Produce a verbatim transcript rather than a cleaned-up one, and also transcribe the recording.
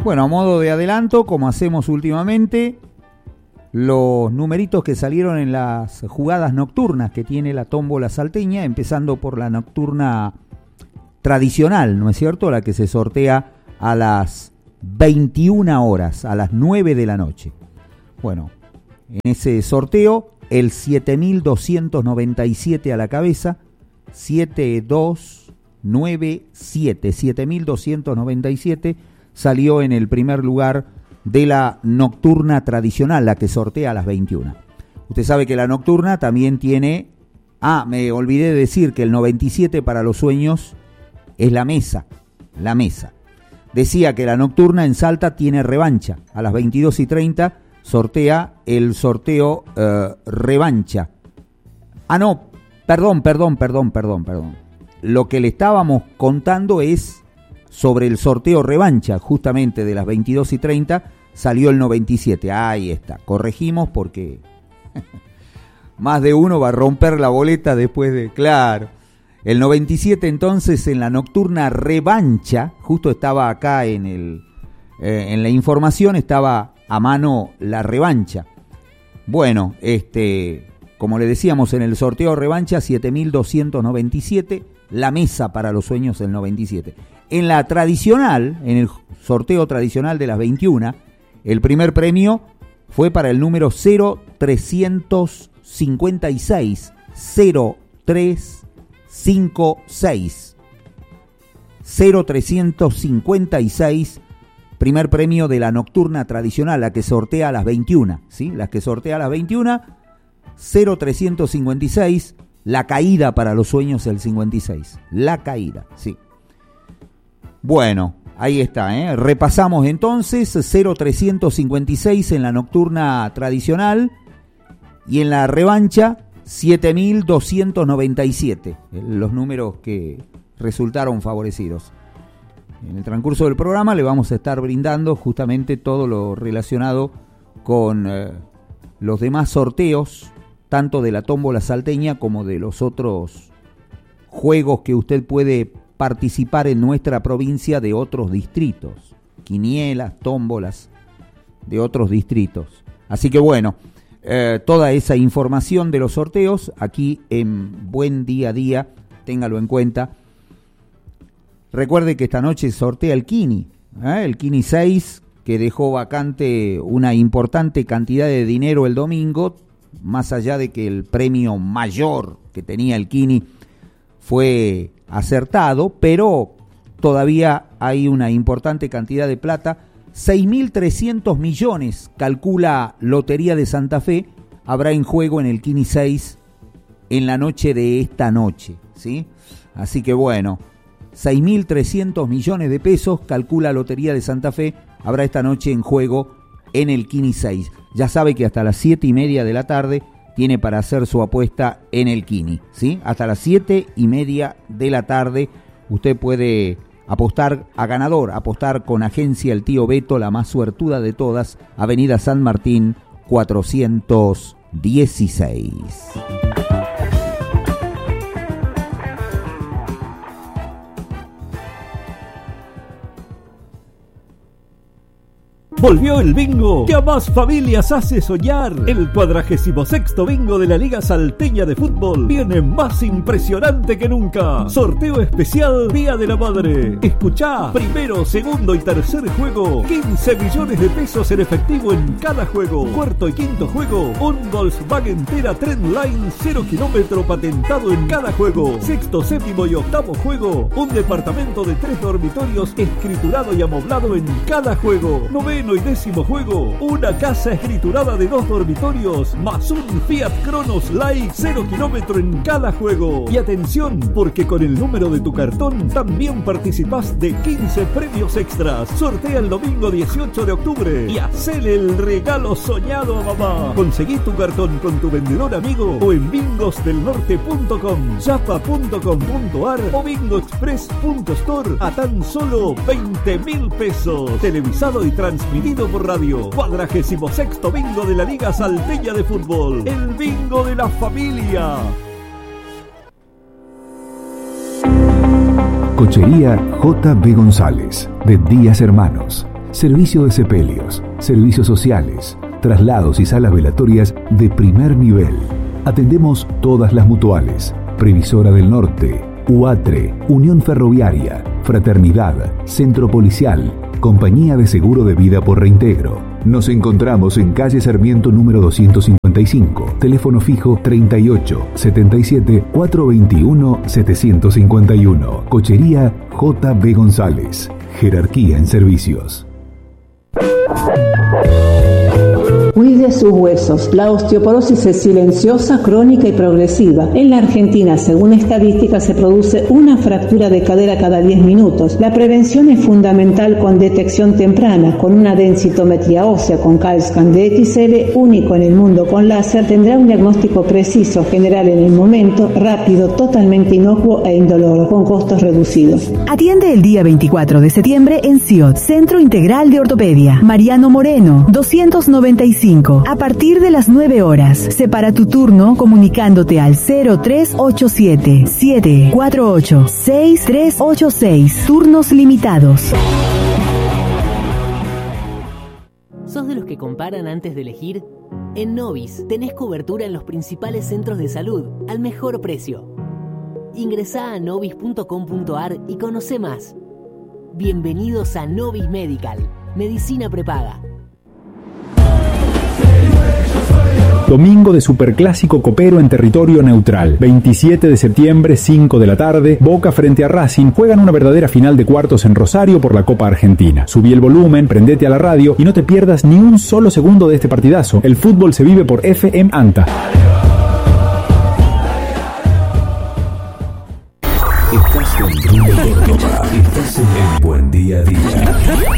Bueno, a modo de adelanto, como hacemos últimamente, los numeritos que salieron en las jugadas nocturnas que tiene la tómbola salteña, empezando por la nocturna tradicional, ¿no es cierto? La que se sortea a las veintiuna horas, a las nueve de la noche. Bueno, en ese sorteo, el siete mil doscientos noventa y siete a la cabeza, siete dos nueve siete, siete mil doscientos noventa y siete, salió en el primer lugar de la nocturna tradicional, la que sortea a las veintiuna. Usted sabe que la nocturna también tiene... Ah, me olvidé de decir que el noventa y siete para los sueños es la mesa, la mesa. Decía que la nocturna en Salta tiene revancha. A las veintidós y treinta sortea el sorteo eh, revancha. Ah, no, perdón, perdón, perdón, perdón, perdón. Lo que le estábamos contando es sobre el sorteo revancha, justamente de las veintidós y treinta salió el noventa y siete. Ahí está, corregimos porque más de uno va a romper la boleta después de... Claro, el noventa y siete entonces en la nocturna revancha, justo estaba acá en, el, eh, en la información, estaba a mano la revancha. Bueno, este, como le decíamos en el sorteo revancha, siete mil doscientos noventa y siete, la mesa para los sueños el noventa y siete. En la tradicional, en el sorteo tradicional de las veintiuna, el primer premio fue para el número cero trescientos cincuenta y seis, cero tres cinco seis, cero trescientos cincuenta y seis, primer premio de la nocturna tradicional, la que sortea a las veintiuna, ¿sí? La que sortea a las veintiuna, cero trescientos cincuenta y seis, la caída para los sueños el cincuenta y seis, la caída, sí. Bueno, ahí está, ¿eh? Repasamos entonces, cero trescientos cincuenta y seis en la nocturna tradicional y en la revancha siete mil doscientos noventa y siete, los números que resultaron favorecidos. En el transcurso del programa le vamos a estar brindando justamente todo lo relacionado con eh, los demás sorteos, tanto de la tómbola salteña como de los otros juegos que usted puede participar en nuestra provincia de otros distritos, quinielas, tómbolas de otros distritos. Así que bueno, eh, toda esa información de los sorteos aquí en Buen Día a Día, téngalo en cuenta. Recuerde que esta noche sortea el Kini, ¿eh? el Kini seis, que dejó vacante una importante cantidad de dinero el domingo, más allá de que el premio mayor que tenía el Kini fue acertado, pero todavía hay una importante cantidad de plata. seis mil trescientos millones, calcula Lotería de Santa Fe, habrá en juego en el Kini seis en la noche de esta noche, ¿sí? Así que bueno, seis mil trescientos millones de pesos, calcula Lotería de Santa Fe, habrá esta noche en juego en el Kini seis. Ya sabe que hasta las siete y media de la tarde tiene para hacer su apuesta en el Kini, ¿sí? Hasta las siete y media de la tarde usted puede apostar a ganador, apostar con Agencia El Tío Beto, la más suertuda de todas, Avenida San Martín cuatrocientos dieciséis. Volvió el bingo que a más familias hace soñar. El cuadragésimo sexto bingo de la Liga Salteña de Fútbol viene más impresionante que nunca. Sorteo especial Día de la Madre. Escuchá, primero, segundo y tercer juego, quince millones de pesos en efectivo en cada juego. Cuarto y quinto juego, un Volkswagen Tera Trendline cero kilómetro patentado en cada juego. Sexto, séptimo y octavo juego, un departamento de tres dormitorios escriturado y amoblado en cada juego. Noveno y décimo juego, una casa escriturada de dos dormitorios más un Fiat Cronos Light cero kilómetro en cada juego. Y atención, porque con el número de tu cartón también participás de quince premios extras. Sortea el domingo dieciocho de octubre y hacele el regalo soñado a mamá. Conseguí tu cartón con tu vendedor amigo o en bingos del norte punto com, yapa punto com punto ar o bingo express punto store a tan solo veinte mil pesos. Televisado y transmitido por radio. Cuadragésimo sexto bingo de la Liga Salteña de Fútbol. El bingo de la familia. Cochería J B González, de Díaz Hermanos. servicio de sepelios, servicios sociales, traslados y salas velatorias de primer nivel. Atendemos todas las mutuales. Previsora del Norte, UATRE, Unión Ferroviaria, Fraternidad, Centro Policial, Compañía de Seguro de Vida por Reintegro. Nos encontramos en calle Sarmiento número doscientos cincuenta y cinco, teléfono fijo treinta y ocho, setenta y siete, cuatrocientos veintiuno, setecientos cincuenta y uno. Cochería J B González. Jerarquía en servicios. Cuide sus huesos. La osteoporosis es silenciosa, crónica y progresiva. En la Argentina, según estadísticas, se produce una fractura de cadera cada diez minutos. La prevención es fundamental con detección temprana. Con una densitometría ósea con CALSCAN de X L, único en el mundo con láser, tendrá un diagnóstico preciso, general en el momento, rápido, totalmente inocuo e indoloro, con costos reducidos. Atiende el día veinticuatro de septiembre en C I O T, Centro Integral de Ortopedia. Mariano Moreno, doscientos noventa y cinco. A partir de las nueve horas. Separa tu turno comunicándote al cero tres ocho siete, siete cuatro ocho, seis tres ocho seis. Turnos limitados. ¿Sos de los que comparan antes de elegir? En Novis tenés cobertura en los principales centros de salud al mejor precio. Ingresá a novis punto com punto ar y conoce más. Bienvenidos a Novis Medical, medicina prepaga. Domingo de Superclásico Copero en territorio neutral. veintisiete de septiembre, cinco de la tarde, Boca frente a Racing juegan una verdadera final de cuartos en Rosario por la Copa Argentina. Subí el volumen, prendete a la radio y no te pierdas ni un solo segundo de este partidazo. El fútbol se vive por F M ANTA. Estás en Buen Día a Día.